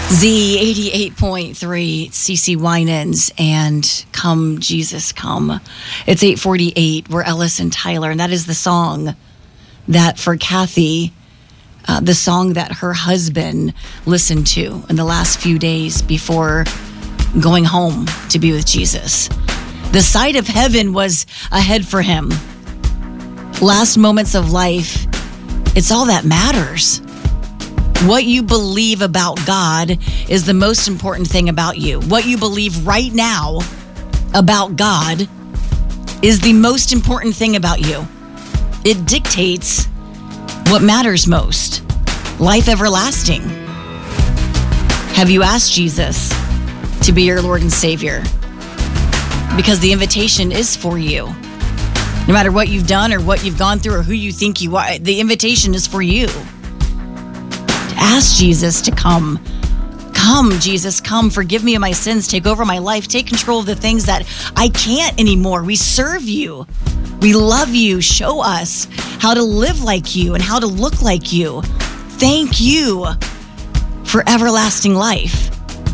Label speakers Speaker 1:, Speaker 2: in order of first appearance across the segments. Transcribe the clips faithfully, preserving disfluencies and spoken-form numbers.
Speaker 1: Z eighty-eight point three, C C Winans and Come Jesus Come. It's eight forty-eight. We're Ellis and Tyler, and that is the song that for Kathy, uh, the song that her husband listened to in the last few days before going home to be with Jesus. The sight of heaven was ahead for him. Last moments of life, it's all that matters. What you believe about God is the most important thing about you. What you believe right now about God is the most important thing about you. It dictates what matters most. Life everlasting. Have you asked Jesus to be your Lord and Savior? Because the invitation is for you. No matter what you've done or what you've gone through or who you think you are, the invitation is for you. Ask Jesus to come. Come, Jesus, come. Forgive me of my sins. Take over my life. Take control of the things that I can't anymore. We serve you. We love you. Show us how to live like you and how to look like you. Thank you for everlasting life.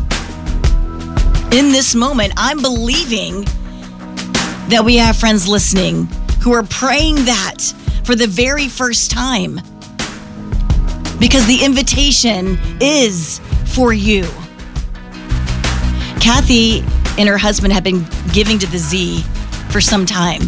Speaker 1: In this moment, I'm believing that we have friends listening who are praying that for the very first time. Because the invitation is for you. Kathy and her husband have been giving to the Z for some time.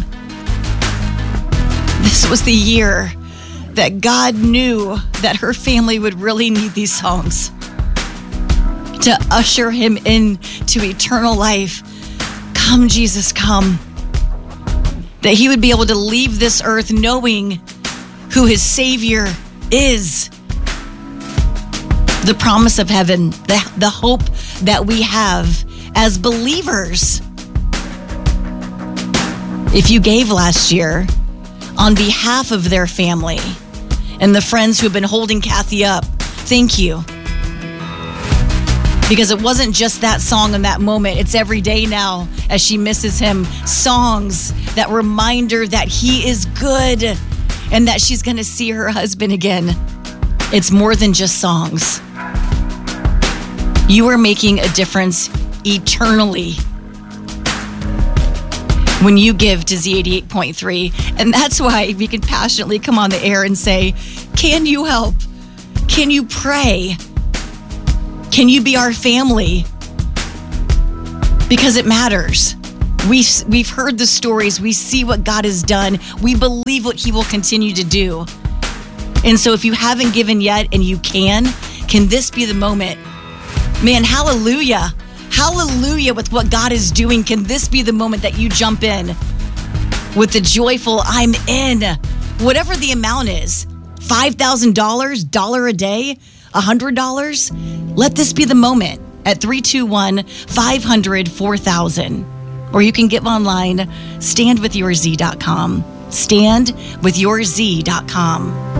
Speaker 1: This was the year that God knew that her family would really need these songs to usher him into eternal life. Come, Jesus, come. That he would be able to leave this earth knowing who his Savior is. The promise of heaven, the, the hope that we have as believers. If you gave last year on behalf of their family and the friends who have been holding Kathy up, thank you. Because it wasn't just that song in that moment. It's every day now as she misses him. Songs that remind her that he is good and that she's going to see her husband again. It's more than just songs. You are making a difference eternally when you give to Z eighty-eight point three. And that's why we can passionately come on the air and say, can you help? Can you pray? Can you be our family? Because it matters. We've, we've heard the stories. We see what God has done. We believe what he will continue to do. And so if you haven't given yet and you can, can this be the moment? Man, hallelujah. Hallelujah with what God is doing. Can this be the moment that you jump in with the joyful, I'm in, whatever the amount is, five thousand dollars, dollar a day, one hundred dollars? Let this be the moment at three two one, five hundred, four thousand. Or you can give online, stand with your z dot com. stand with your z dot com.